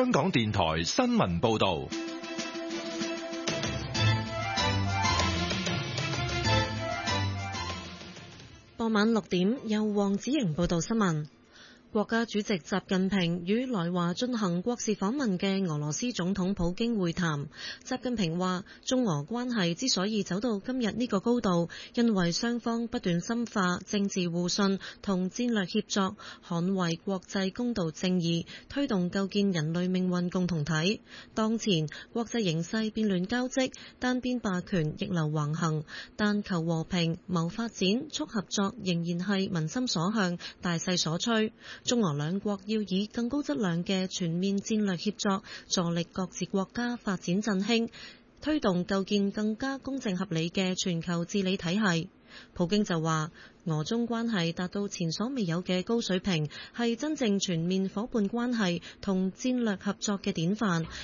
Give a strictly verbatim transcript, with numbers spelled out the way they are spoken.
香港電台新聞報道。 傍晚六點，由黃子瑩報道新聞。國家主席習近平與來華進行國事訪問嘅俄羅斯總統普京會談。習近平話：中俄關係之所以走到今日呢個高度，因為雙方不斷深化政治互信同戰略協作，捍衛國際公道正義，推動構建人類命運共同體。當前國際形勢變亂交織，單邊霸權逆流橫行，但求和平、謀發展、促合作仍然係民心所向、大勢所趨。中俄兩國要以更高質量嘅全面戰略協作，助力各自國家發展振興，推動構建更加公正合理嘅全球治理體系。普京就話，俄中關係達到前所未有嘅高水平，係真正全面夥伴關係同戰略合作嘅典範，